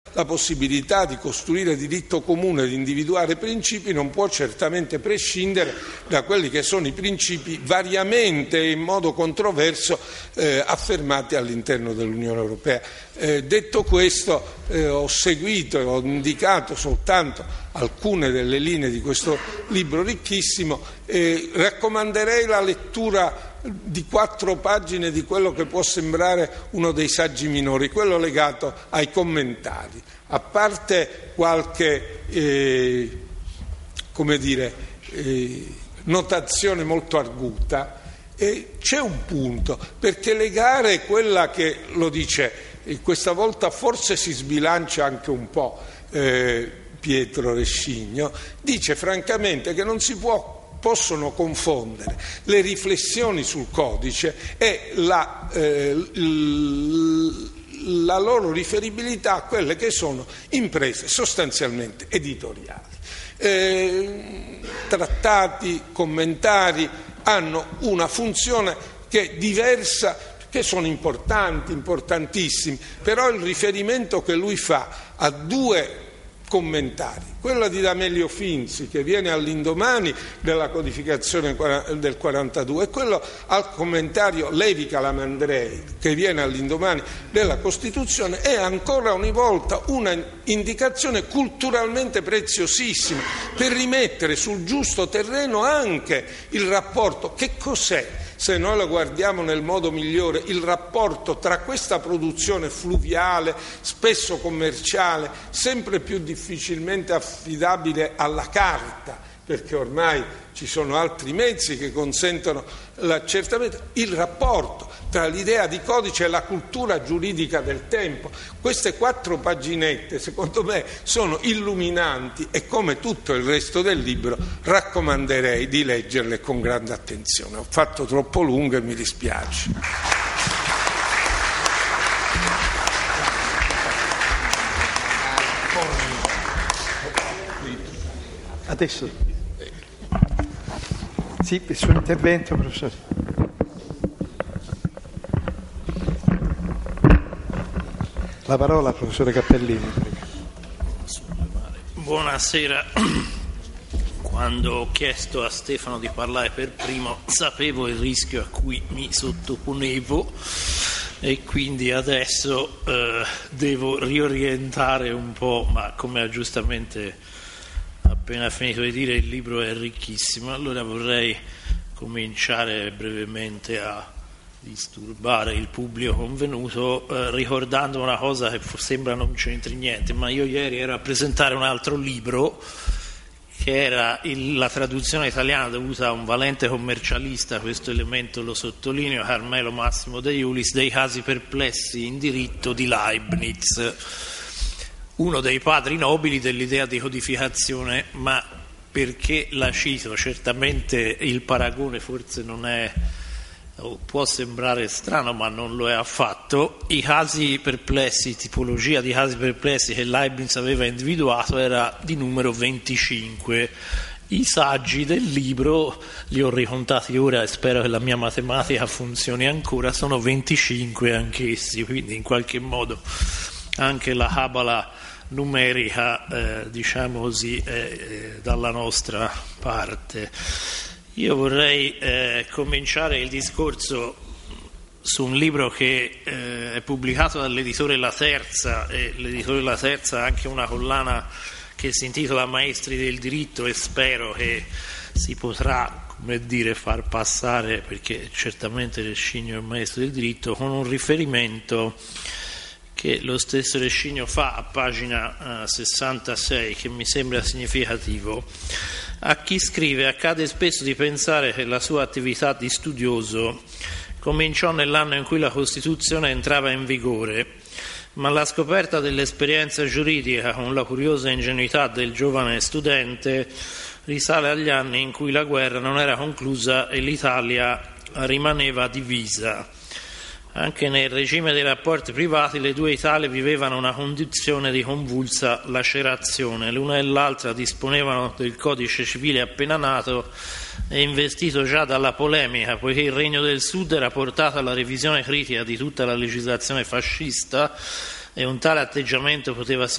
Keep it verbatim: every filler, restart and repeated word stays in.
La possibilità di costruire diritto comune, di individuare principi, non può certamente prescindere da quelli che sono i principi variamente e in modo controverso eh, affermati all'interno dell'Unione Europea. Eh, detto questo, eh, ho seguito e ho indicato soltanto alcune delle linee di questo libro ricchissimo e raccomanderei la lettura di quattro pagine di quello che può sembrare uno dei saggi minori, quello legato ai commentari. A parte qualche eh, come dire, eh, notazione molto arguta, eh, c'è un punto, perché legare quella che lo dice, eh, questa volta forse si sbilancia anche un po' eh, Pietro Rescigno, dice francamente che non si può possono confondere le riflessioni sul codice e la, eh, l, la loro riferibilità a quelle che sono imprese sostanzialmente editoriali. Eh, trattati, commentari hanno una funzione che è diversa, che sono importanti, importantissimi, però il riferimento che lui fa a due commentari, quella di D'Amelio Finzi che viene all'indomani della codificazione del quarantadue e quello al commentario Levi Calamandrei che viene all'indomani della Costituzione, è ancora una volta una indicazione culturalmente preziosissima per rimettere sul giusto terreno anche il rapporto. Che cos'è, se noi lo guardiamo nel modo migliore, il rapporto tra questa produzione fluviale, spesso commerciale, sempre più difficilmente affidabile alla carta, perché ormai ci sono altri mezzi che consentono l'accertamento, il rapporto tra l'idea di codice e la cultura giuridica del tempo. Queste quattro paginette, secondo me, sono illuminanti e, come tutto il resto del libro, raccomanderei di leggerle con grande attenzione. Ho fatto troppo lungo e mi dispiace. Adesso. Sì, il suo intervento, professore. La parola, professore Cappellini. Buonasera. Quando ho chiesto a Stefano di parlare per primo, sapevo il rischio a cui mi sottoponevo e quindi adesso eh, devo riorientare un po', ma come ha giustamente appena finito di dire, il libro è ricchissimo. Allora vorrei cominciare brevemente a disturbare il pubblico convenuto eh, ricordando una cosa che sembra non c'entri niente, ma io ieri ero a presentare un altro libro che era il, la traduzione italiana dovuta a un valente commercialista, questo elemento lo sottolineo, Carmelo Massimo De Iulis, dei casi perplessi in diritto di Leibniz, uno dei padri nobili dell'idea di codificazione. Ma perché la cito? Certamente il paragone forse non è, può sembrare strano, ma non lo è affatto. I casi perplessi, tipologia di casi perplessi che Leibniz aveva individuato era di numero venticinque. I saggi del libro, li ho ricontati ora e spero che la mia matematica funzioni ancora, sono venticinque anch'essi, quindi in qualche modo anche la cabala numerica eh, diciamo così è, è dalla nostra parte. Io vorrei eh, cominciare il discorso su un libro che eh, è pubblicato dall'editore La Terza, e l'editore La Terza ha anche una collana che si intitola Maestri del diritto, e spero che si potrà, come dire, far passare, perché certamente Rescigno è un maestro del diritto, con un riferimento che lo stesso Rescigno fa a pagina uh, sessantasei, che mi sembra significativo. A chi scrive accade spesso di pensare che la sua attività di studioso cominciò nell'anno in cui la Costituzione entrava in vigore, ma la scoperta dell'esperienza giuridica con la curiosa ingenuità del giovane studente risale agli anni in cui la guerra non era conclusa e l'Italia rimaneva divisa. Anche nel regime dei rapporti privati le due Italie vivevano una condizione di convulsa lacerazione. L'una e l'altra disponevano del codice civile appena nato e investito già dalla polemica, poiché il Regno del Sud era portato alla revisione critica di tutta la legislazione fascista e un tale atteggiamento poteva